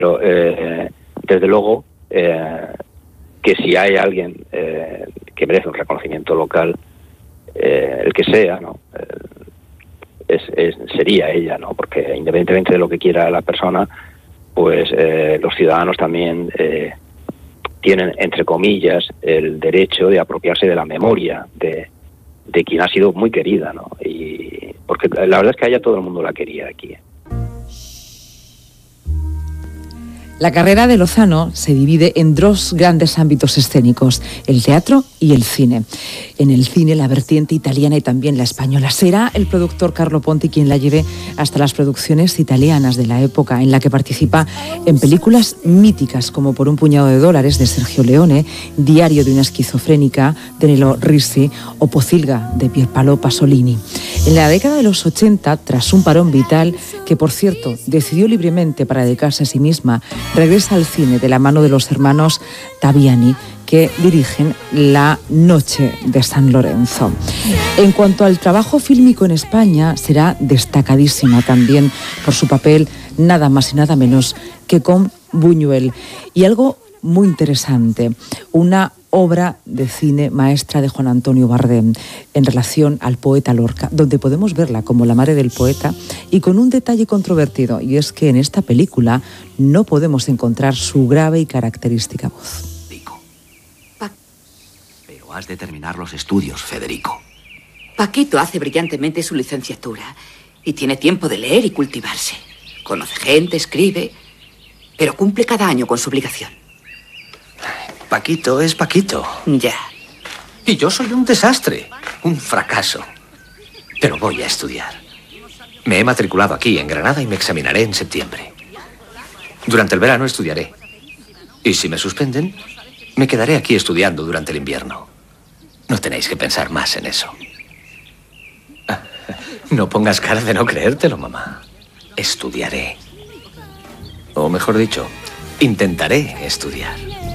Pero desde luego que si hay alguien que merece un reconocimiento local, el que sea, ¿no? Sería ella, ¿no? Porque independientemente de lo que quiera la persona, pues los ciudadanos también tienen, entre comillas, el derecho de apropiarse de la memoria de quien ha sido muy querida, ¿no? Y porque la verdad es que a ella todo el mundo la quería aquí. La carrera de Lozano se divide en dos grandes ámbitos escénicos, el teatro y el cine. En el cine, la vertiente italiana y también la española. Será el productor Carlo Ponti quien la lleve hasta las producciones italianas de la época, en la que participa en películas míticas como Por un puñado de dólares, de Sergio Leone, Diario de una esquizofrénica, de Nello Ricci, o Pocilga, de Pierpaolo Pasolini. En la década de los 80, tras un parón vital, que por cierto decidió libremente para dedicarse a sí misma, regresa al cine de la mano de los hermanos Taviani, que dirigen La Noche de San Lorenzo. En cuanto al trabajo fílmico en España, será destacadísima también por su papel nada más y nada menos que con Buñuel. Y algo muy interesante, una obra de cine maestra de Juan Antonio Bardem en relación al poeta Lorca, donde podemos verla como la madre del poeta y con un detalle controvertido, y es que en esta película no podemos encontrar su grave y característica voz. Pero has de terminar los estudios, Federico. Paquito hace brillantemente su licenciatura y tiene tiempo de leer y cultivarse. Conoce gente, escribe, pero cumple cada año con su obligación. Paquito es Paquito. Ya. Y yo soy un desastre, un fracaso. Pero voy a estudiar. Me he matriculado aquí, en Granada, y me examinaré en septiembre. Durante el verano estudiaré. Y si me suspenden, me quedaré aquí estudiando durante el invierno. No tenéis que pensar más en eso. No pongas cara de no creértelo, mamá. Estudiaré. O mejor dicho, intentaré estudiar.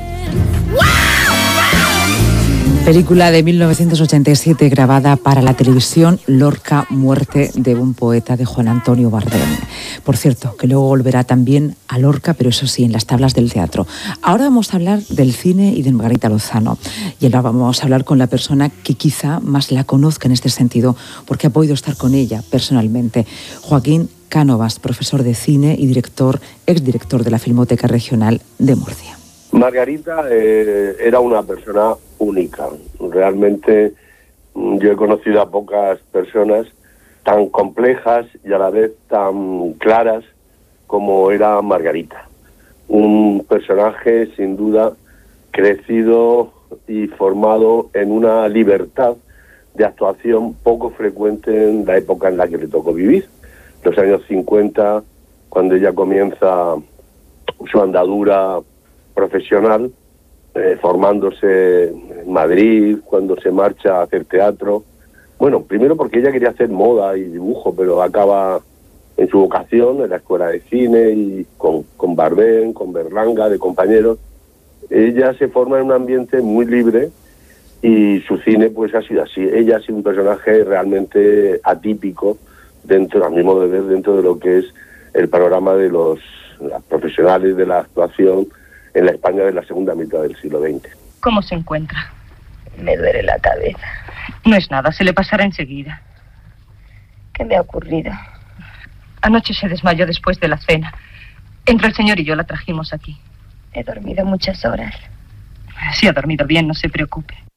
Película de 1987 grabada para la televisión, Lorca, muerte de un poeta, de Juan Antonio Bardem. Por cierto, que luego volverá también a Lorca, pero eso sí, en las tablas del teatro. Ahora vamos a hablar del cine y de Margarita Lozano. Y ahora vamos a hablar con la persona que quizá más la conozca en este sentido, porque ha podido estar con ella personalmente. Joaquín Cánovas, profesor de cine y exdirector de la Filmoteca Regional de Murcia. Margarita era una persona única. Realmente yo he conocido a pocas personas tan complejas y a la vez tan claras como era Margarita. Un personaje sin duda crecido y formado en una libertad de actuación poco frecuente en la época en la que le tocó vivir. Los años 50, cuando ella comienza su andadura profesional, formándose en Madrid, cuando se marcha a hacer teatro. Bueno, primero porque ella quería hacer moda y dibujo, pero acaba en su vocación, en la escuela de cine, y con Bardem, con Berlanga, de compañeros. Ella se forma en un ambiente muy libre y su cine pues ha sido así. Ella ha sido un personaje realmente atípico dentro, a mi modo de ver, dentro de lo que es el panorama de los profesionales de la actuación en la España de la segunda mitad del siglo XX. ¿Cómo se encuentra? Me duele la cabeza. No es nada, se le pasará enseguida. ¿Qué me ha ocurrido? Anoche se desmayó después de la cena. Entre el señor y yo la trajimos aquí. He dormido muchas horas. Sí, ha dormido bien, no se preocupe.